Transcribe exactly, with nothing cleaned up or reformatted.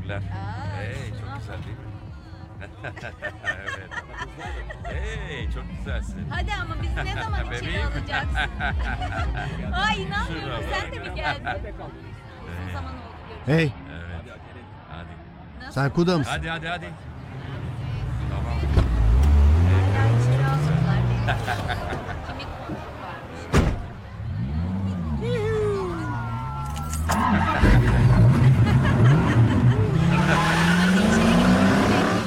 teşekkürler. Aa, Hey, çok şuna güzel bak. değil mi? Evet. Hey, çok güzelsin. Hadi ama bizi ne zaman içeri Bebeğim. alacaksın? Ay Şuna inanmıyorum sen de bak. mi geldin? Uzun zaman oldu görüşmeyeli. Hey, Evet. Hadi. Nasıl? Saykuda mısın? Hadi hadi hadi. Tamam. Hala içeri almadılar beni.